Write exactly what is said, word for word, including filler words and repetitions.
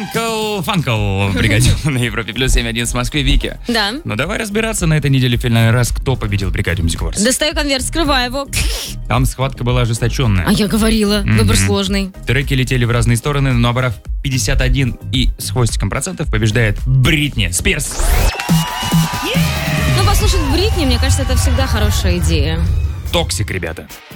Фанкл, Фанкл бригадил на Европе плюс семь один с Москвы. Вики. Да. Ну давай разбираться на этой неделе в финальный раз, кто победил в бригаде Music Awards. Достаю конверт, скрываю его. Там схватка была ожесточенная. А я говорила, Мгм. выбор сложный. Треки летели в разные стороны, но набрав пятьдесят один и с хвостиком процентов, побеждает Бритни Спирс. Ну, послушать Бритни, мне кажется, это всегда хорошая идея. Токсик, ребята.